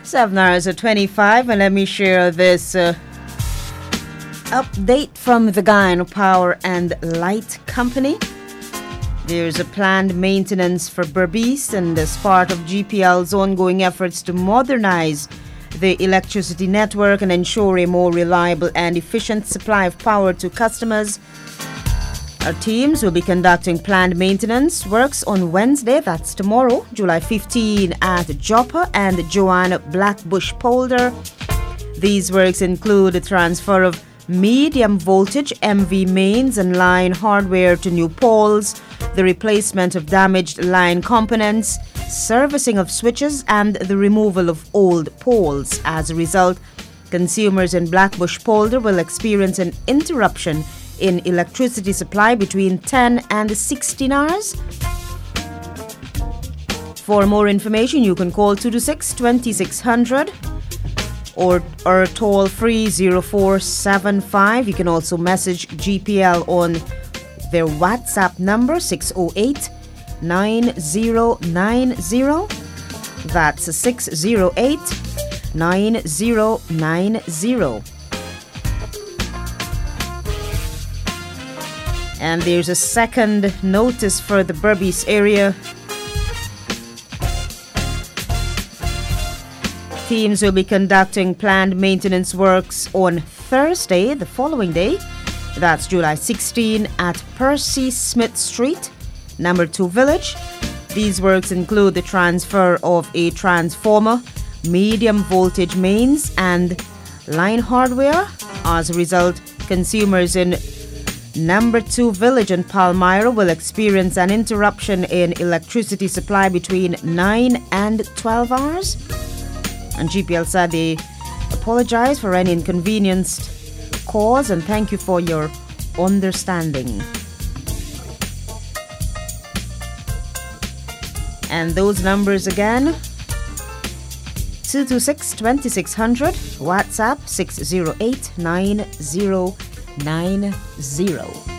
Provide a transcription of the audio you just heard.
7 hours or 25, and let me share this update from the Guyana Power and Light Company. There's a planned maintenance for Berbice, and as part of GPL's ongoing efforts to modernize the electricity network and ensure a more reliable and efficient supply of power to customers, our teams will be conducting planned maintenance works on Wednesday, that's tomorrow, July 15, at Joppa and Joanna Blackbush Polder. These works include the transfer of medium voltage MV mains and line hardware to new poles, the replacement of damaged line components, servicing of switches, and the removal of old poles. As a result, consumers in Blackbush Polder will experience an interruption in electricity supply between 10 and 16 hours. For more information, you can call 226-2600 or toll free 0475. You can also message GPL on their WhatsApp number 608-9090. That's 608-9090. And there's a second notice for the Berbice area. Teams will be conducting planned maintenance works on Thursday, the following day. That's July 16 at Percy Smith Street, number 2 Village. These works include the transfer of a transformer, medium voltage mains, and line hardware. As a result, consumers in number 2 Village and Palmyra will experience an interruption in electricity supply between 9 and 12 hours. And GPL said they apologize for any inconvenience caused and thank you for your understanding. And those numbers again: 226-2600, WhatsApp 608-9090.